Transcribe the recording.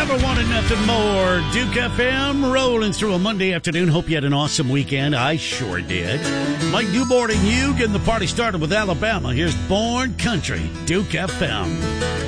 Never wanted nothing more. Duke FM rolling through a Monday afternoon. Hope you had an awesome weekend. I sure did. Mike Newborn and you getting the party started with Alabama. Here's Born Country, Duke FM.